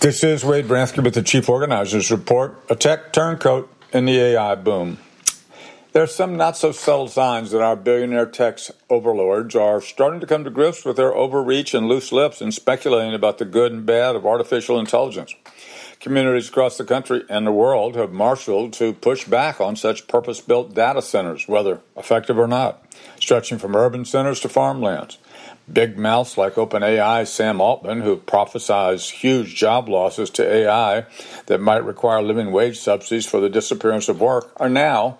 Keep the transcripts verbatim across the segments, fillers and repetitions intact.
This is Wade Bransky with the Chief Organizers Report, a tech turncoat in the A I boom. There are some not-so-subtle signs that our billionaire tech overlords are starting to come to grips with their overreach and loose lips in speculating about the good and bad of artificial intelligence. Communities across the country and the world have marshaled to push back on such purpose-built data centers, whether effective or not, stretching from urban centers to farmlands. Big mouths like OpenAI's Sam Altman, who prophesies huge job losses to A I that might require living wage subsidies for the disappearance of work, are now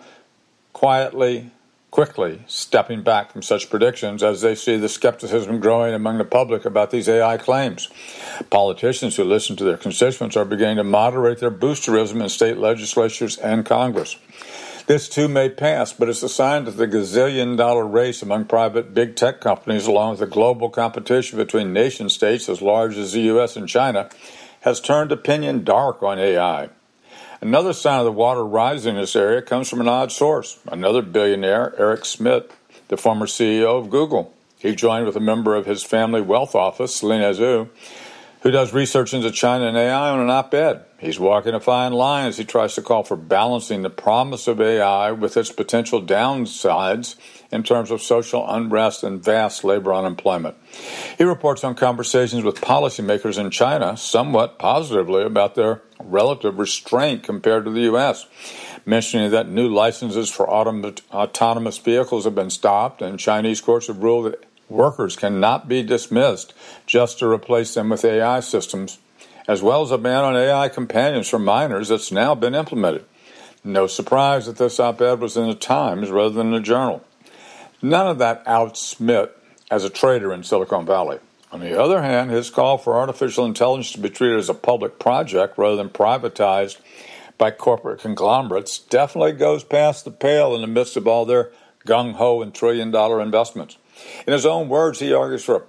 quietly, quickly stepping back from such predictions as they see the skepticism growing among the public about these A I claims. Politicians who listen to their constituents are beginning to moderate their boosterism in state legislatures and Congress. This too may pass, but it's a sign that the gazillion-dollar race among private big tech companies, along with the global competition between nation-states as large as the U S and China, has turned opinion dark on A I. Another sign of the water rising in this area comes from an odd source, another billionaire, Eric Schmidt, the former C E O of Google. He joined with a member of his family wealth office, Selena Zhu, who does research into China and A I on an op-ed. He's walking a fine line as he tries to call for balancing the promise of A I with its potential downsides in terms of social unrest and vast labor unemployment. He reports on conversations with policymakers in China somewhat positively about their relative restraint compared to the U S, mentioning that new licenses for autom- autonomous vehicles have been stopped and Chinese courts have ruled that workers cannot be dismissed just to replace them with A I systems, as well as a ban on A I companions for minors that's now been implemented. No surprise that this op-ed was in the Times rather than the Journal. None of that outs Schmidt as a trader in Silicon Valley. On the other hand, his call for artificial intelligence to be treated as a public project rather than privatized by corporate conglomerates definitely goes past the pale in the midst of all their gung-ho and trillion-dollar investments. In his own words, he argues for a